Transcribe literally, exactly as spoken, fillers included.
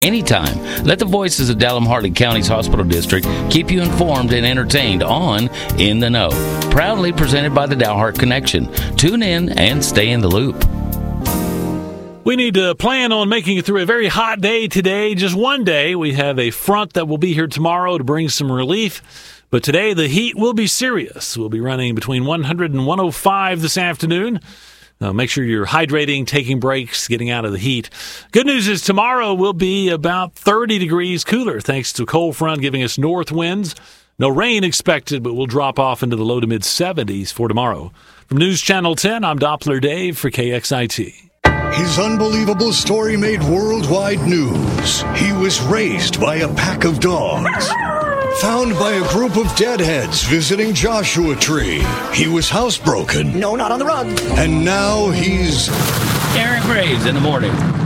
anytime. Let the voices of Dallam-Hartley County's Hospital District keep you informed and entertained on In the Know. Proudly presented by the Dalhart Connection. Tune in and stay in the loop. We need to plan on making it through a very hot day today. Just one day. We have a front that will be here tomorrow to bring some relief. But today, the heat will be serious. We'll be running between one hundred and one oh five this afternoon. Now, make sure you're hydrating, taking breaks, getting out of the heat. Good news is tomorrow will be about thirty degrees cooler thanks to a cold front giving us north winds. No rain expected, but we'll drop off into the low to mid seventies for tomorrow. From News Channel ten, I'm Doppler Dave for K X I T. His unbelievable story made worldwide news. He was raised by a pack of dogs. Found by a group of deadheads visiting Joshua Tree. He was housebroken. No, not on the rug. And now he's... Aaron Graves in the morning.